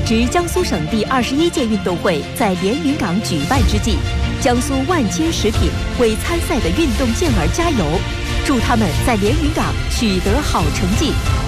值江苏省第21届运动会在连云港举办之际，江苏万千食品为参赛的运动健儿加油，祝他们在连云港取得好成绩。